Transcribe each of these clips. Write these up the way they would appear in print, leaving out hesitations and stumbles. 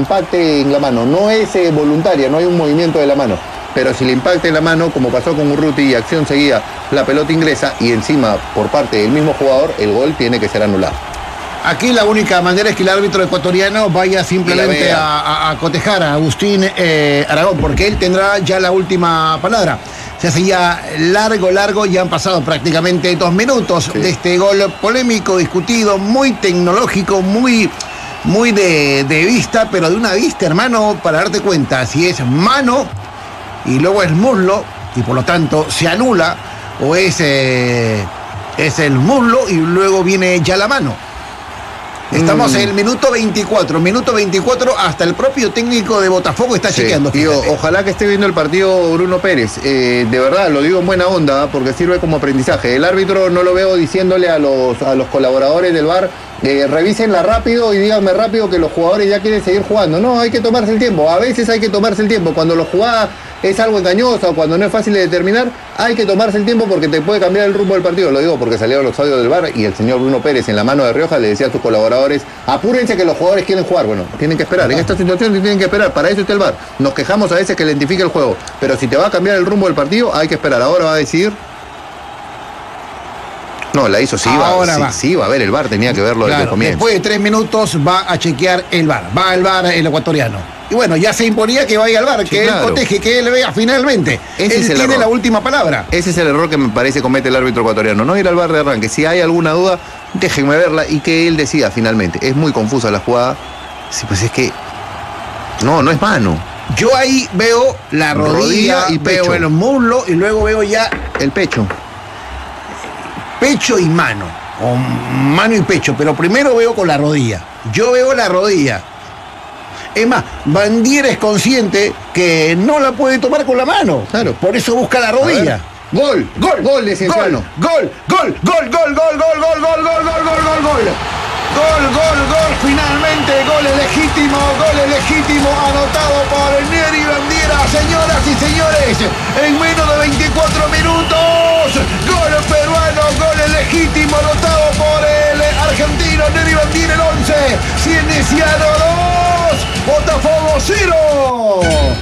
impacte en la mano. No es voluntaria, no hay un movimiento de la mano. Pero si le impacta en la mano, como pasó con Urruti y acción seguida, la pelota ingresa y encima por parte del mismo jugador, el gol tiene que ser anulado. Aquí la única manera es que el árbitro ecuatoriano vaya simplemente a cotejar a Agustín Aragón, porque él tendrá ya la última palabra. Se hace ya largo, ya han pasado prácticamente 2 minutos de este gol polémico, discutido, muy tecnológico, muy de vista, pero de una vista, hermano, para darte cuenta si es mano y luego es muslo y por lo tanto se anula, o es el muslo y luego viene ya la mano. Estamos en el minuto 24, hasta el propio técnico de Botafogo está chequeando. Tío, ojalá que esté viendo el partido Bruno Pérez, de verdad, lo digo en buena onda, porque sirve como aprendizaje. El árbitro no lo veo diciéndole a los colaboradores del VAR, revísenla rápido y díganme rápido que los jugadores ya quieren seguir jugando. No, hay que tomarse el tiempo, a veces hay que tomarse el tiempo, cuando la jugada es algo engañosa o cuando no es fácil de determinar, hay que tomarse el tiempo porque te puede cambiar el rumbo del partido. Lo digo porque salieron los audios del VAR y el señor Bruno Pérez en la mano de Rioja le decía a sus colaboradores, apúrense que los jugadores quieren jugar. Bueno, tienen que esperar, en esta situación tienen que esperar, para eso está el VAR. Nos quejamos a veces que lentifica el juego, pero si te va a cambiar el rumbo del partido, hay que esperar. Ahora va a decidir. No, la hizo, sí va a ver el VAR, tenía que verlo desde el comienzo. Después de 3 minutos va a chequear el VAR, va al VAR el ecuatoriano. Y bueno, ya se imponía que vaya al VAR, que él coteje, que él vea finalmente. Él tiene la última palabra. Ese es el error que me parece comete el árbitro ecuatoriano, no ir al VAR de arranque. Si hay alguna duda, déjenme verla y que él decida finalmente. Es muy confusa la jugada. Sí, pues es que no es mano. Yo ahí veo la rodilla y veo el muslo y luego veo ya el pecho. Pecho y mano, o mano y pecho, pero primero veo con la rodilla. Yo veo la rodilla. Es más, Bandiera es consciente que no la puede tomar con la mano. Claro. Por eso busca la rodilla. Gol de Cienciano. Gol, finalmente, gol legítimo, anotado por Neri Bandiera, señoras y señores, en menos de 24 minutos, gol peruano, gol legítimo, anotado por el argentino Neri Bandiera, el 11, Cienciano 2, Botafogo 0.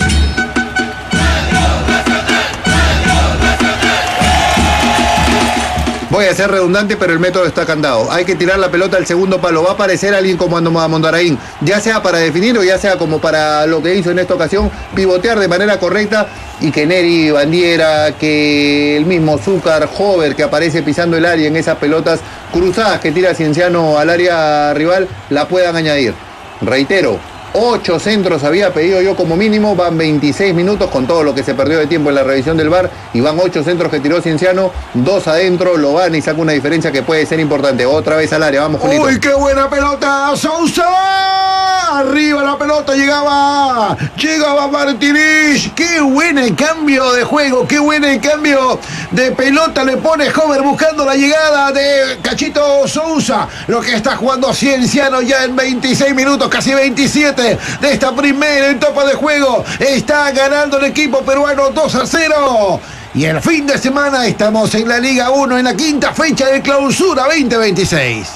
Voy a ser redundante, pero el método está cantado. Hay que tirar la pelota al segundo palo. Va a aparecer alguien como Mondaraín, ya sea para definir o ya sea como para lo que hizo en esta ocasión, pivotear de manera correcta y que Neri Bandiera, que el mismo Zúcar, Hover, que aparece pisando el área en esas pelotas cruzadas que tira Cienciano al área rival, la puedan añadir. Reitero, 8 centros había pedido yo como mínimo, van 26 minutos con todo lo que se perdió de tiempo en la revisión del VAR y van 8 centros que tiró Cienciano, 2 adentro, lo van y saca una diferencia que puede ser importante. Otra vez al área, vamos Julito. ¡Uy, qué buena pelota! ¡Sousa! Arriba la pelota, llegaba Martínez. ¡Qué buen el cambio de juego! ¡Qué buen el cambio de pelota! Le pone Hover buscando la llegada de Cachito Sousa. Lo que está jugando Cienciano ya en 26 minutos, casi 27 de esta primera etapa de juego. Está ganando el equipo peruano 2-0. Y el fin de semana estamos en la Liga 1 en la 5ª fecha de clausura 2026.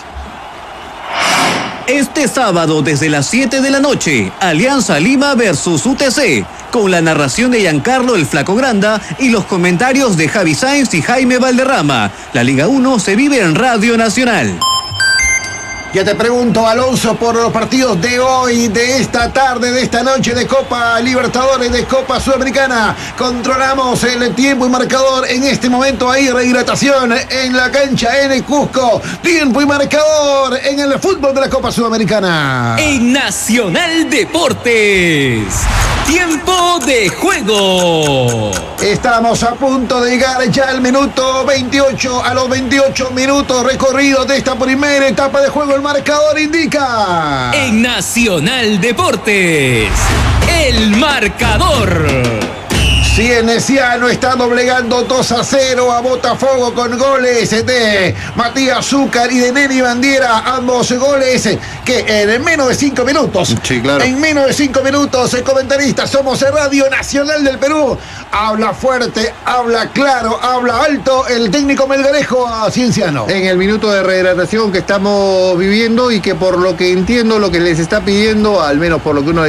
Este sábado desde las 7 de la noche, Alianza Lima versus UTC, con la narración de Giancarlo el Flaco Granda y los comentarios de Javi Sáenz y Jaime Valderrama. La Liga 1 se vive en Radio Nacional. Ya te pregunto, Alonso, por los partidos de hoy, de esta tarde, de esta noche de Copa Libertadores, de Copa Sudamericana. Controlamos el tiempo y marcador. En este momento hay rehidratación en la cancha en el Cusco. Tiempo y marcador en el fútbol de la Copa Sudamericana. En Nacional Deportes, tiempo de juego. Estamos a punto de llegar ya al minuto 28, a los 28 minutos recorridos de esta primera etapa de juego. El marcador indica. En Nacional Deportes, el marcador. Cienciano está doblegando 2-0 a Botafogo con goles de Matías Zúcar y de Neri Bandiera. Ambos goles que en menos de 5 minutos. Sí, claro. En menos de 5 minutos, comentaristas, somos Radio Nacional del Perú. Habla fuerte, habla claro, habla alto el técnico melgarejo a Cienciano. En el minuto de rehidratación que estamos viviendo y que por lo que entiendo, lo que les está pidiendo, al menos por lo que uno